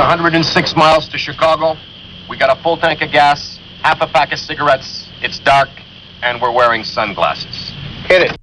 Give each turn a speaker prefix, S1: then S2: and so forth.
S1: 106 miles to Chicago. We got a full tank of gas, half a pack of cigarettes. It's dark, and we're wearing sunglasses. Hit it.